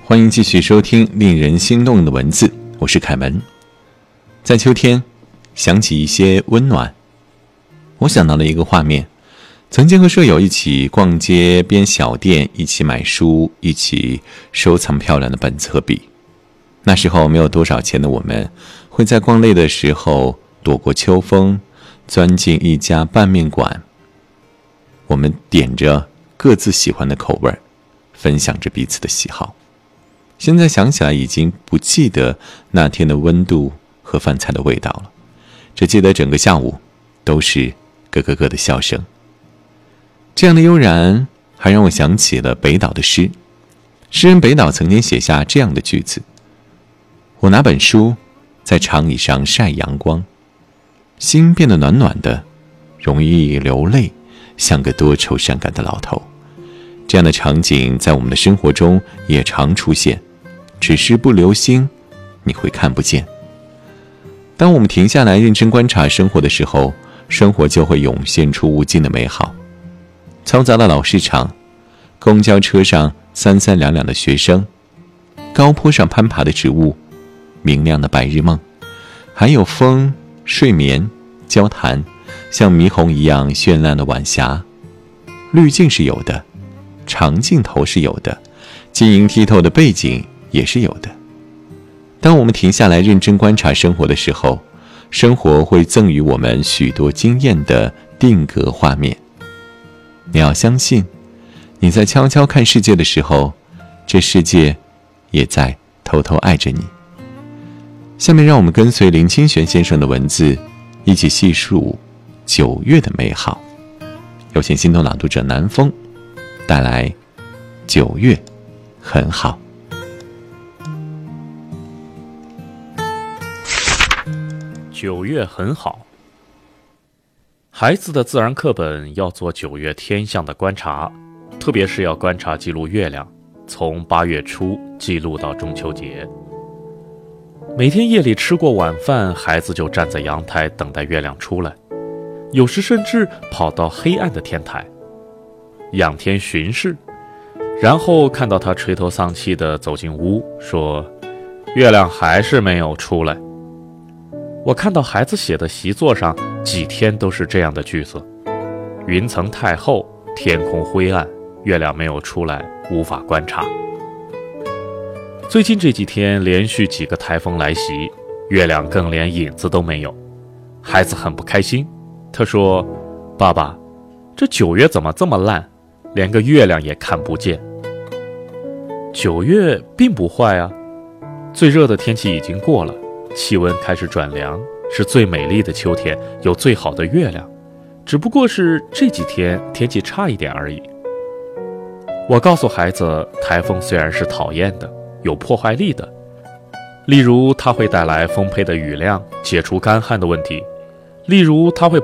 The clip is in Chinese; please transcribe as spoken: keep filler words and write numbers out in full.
欢迎继续收听令人心动的文字，我是凯文。在秋天，想起一些温暖，我想到了一个画面，曾经和舍友一起逛街边小店，一起买书，一起收藏漂亮的本子和笔。那时候没有多少钱的我们，会在逛累的时候躲过秋风，钻进一家拌面馆。我们点着各自喜欢的口味，分享着彼此的喜好。现在想起来已经不记得那天的温度和饭菜的味道了，只记得整个下午都是咯咯咯的笑声。这样的悠然还让我想起了北岛的诗。诗人北岛曾经写下这样的句子：我拿本书在长椅上晒阳光，心变得暖暖的，容易流泪，像个多愁善感的老头。这样的场景在我们的生活中也常出现，只是不留心你会看不见。当我们停下来认真观察生活的时候，生活就会涌现出无尽的美好。嘈杂的老市场，公交车上三三两两的学生，高坡上攀爬的植物，明亮的白日梦，还有风、睡眠、交谈，像霓虹一样绚烂的晚霞。滤镜是有的，长镜头是有的，晶莹剔透的背景也是有的。当我们停下来认真观察生活的时候，生活会赠予我们许多惊艳的定格画面。你要相信，你在悄悄看世界的时候，这世界也在偷偷爱着你。下面让我们跟随林清玄先生的文字，一起细数九月的美好。有请心动朗读者南风带来九月很好。 九月很好。孩子的自然课本要做九月天象的观察，特别是要观察记录月亮，从八月初记录到中秋节。每天夜里吃过晚饭，孩子就站在阳台等待月亮出来，有时甚至跑到黑暗的天台仰天巡视，然后看到他垂头丧气地走进屋，说：月亮还是没有出来。我看到孩子写的习作上几天都是这样的句子：云层太厚，天空灰暗，月亮没有出来，无法观察。最近这几天连续几个台风来袭，月亮更连影子都没有，孩子很不开心。他说：爸爸，这九月怎么这么烂，连个月亮也看不见。九月并不坏啊，最热的天气已经过了，气温开始转凉，是最美丽的秋天，有最好的月亮，只不过是这几天天气差一点而已。我告诉孩子，台风虽然是讨厌的，有破坏力的，例如它会带来丰沛的雨量，解除干旱的问题，例如它会